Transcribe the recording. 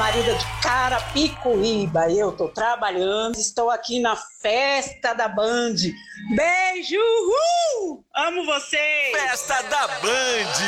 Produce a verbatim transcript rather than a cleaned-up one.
Margarida de Carapicuíba. Eu tô trabalhando, estou aqui na festa da Band. Beijo! Uhul! Amo vocês! Festa da Band!